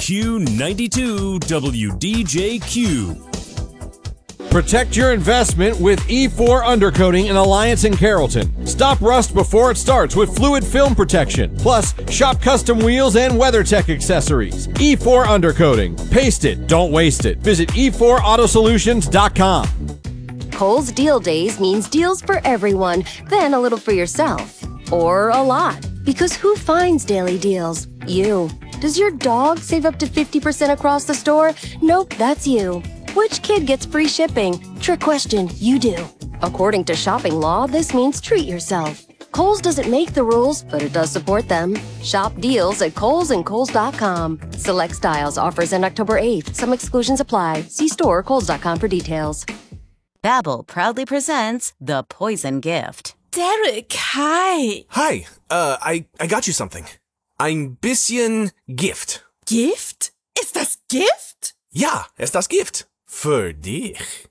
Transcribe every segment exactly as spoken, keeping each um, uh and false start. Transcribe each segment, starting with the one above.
Q ninety-two W D J Q. Protect your investment with E four Undercoating in Alliance and Carrollton. Stop rust before it starts with fluid film protection. Plus, shop custom wheels and WeatherTech accessories. E four Undercoating. Paste it, don't waste it. Visit e four auto solutions dot com. Kohl's Deal Days means deals for everyone, then a little for yourself. Or a lot. Because who finds daily deals? You. Does your dog save up to fifty percent across the store? Nope, that's you. Which kid gets free shipping? Trick question, you do. According to shopping law, this means treat yourself. Kohl's doesn't make the rules, but it does support them. Shop deals at Kohl's and Kohl's dot com. Select styles offers end October eighth. Some exclusions apply. See store or Kohl's dot com for details. Babbel proudly presents The Poison Gift. Derek, hi. Hi, uh, I, I got you something. Ein bisschen Gift. Gift? Ist das Gift? Ja, ist das Gift. Für dich.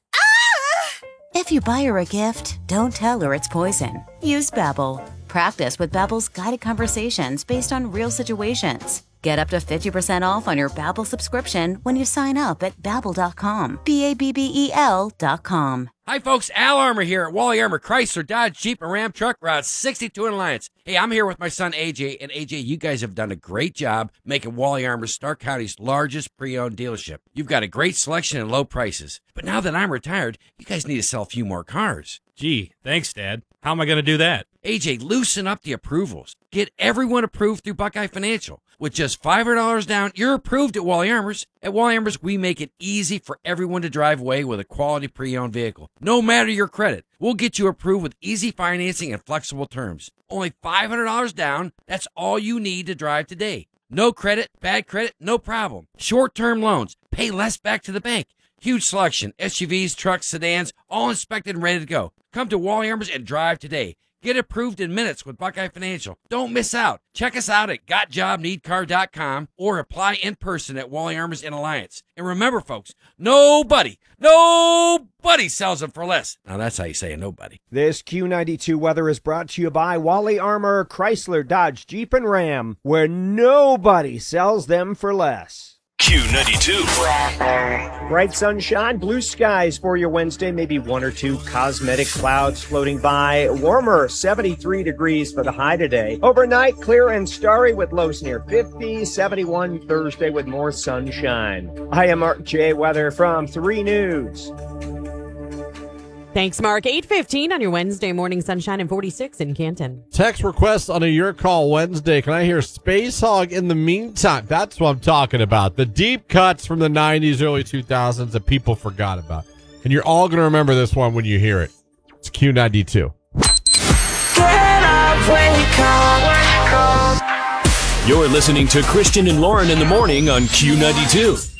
Ah! If you buy her a gift, don't tell her it's poison. Use Babbel. Practice with Babbel's guided conversations based on real situations. Get up to fifty percent off on your Babbel subscription when you sign up at babbel dot com. B A B B E L dot com. Hi, folks. Al Armour here at Wally Armour Chrysler, Dodge, Jeep, and Ram Truck Route sixty-two in Alliance. Hey, I'm here with my son, A J. And A J, you guys have done a great job making Wally Armour Stark County's largest pre-owned dealership. You've got a great selection and low prices. But now that I'm retired, you guys need to sell a few more cars. Gee, thanks, Dad. How am I going to do that? A J, loosen up the approvals. Get everyone approved through Buckeye Financial. With just five hundred dollars down, you're approved at Wally Armour's. At Wally Armour's, we make it easy for everyone to drive away with a quality pre-owned vehicle. No matter your credit, we'll get you approved with easy financing and flexible terms. Only five hundred dollars down, that's all you need to drive today. No credit, bad credit, no problem. Short-term loans, pay less back to the bank. Huge selection, S U Vs, trucks, sedans, all inspected and ready to go. Come to Wally Armour's and drive today. Get approved in minutes with Buckeye Financial. Don't miss out. Check us out at got job need car dot com or apply in person at Wally Armour's in Alliance. And remember, folks, nobody, nobody sells them for less. Now, that's how you say nobody. This Q ninety-two weather is brought to you by Wally Armour, Chrysler, Dodge, Jeep, and Ram, where nobody sells them for less. Q ninety-two. Bright sunshine, blue skies for your Wednesday, maybe one or two cosmetic clouds floating by. Warmer, seventy-three degrees for the high today. Overnight, clear and starry with lows near fifty, seventy-one Thursday with more sunshine. I am Mark J. Weather from three News. Thanks, Mark. eight fifteen on your Wednesday morning sunshine and forty-six in Canton. Text request on a Your Call Wednesday. Can I hear Space Hog in the meantime? That's what I'm talking about. The deep cuts from the nineties, early two thousands that people forgot about. And you're all going to remember this one when you hear it. It's Q ninety-two. Get up, wake up. You're listening to Christian and Lauren in the morning on Q ninety-two.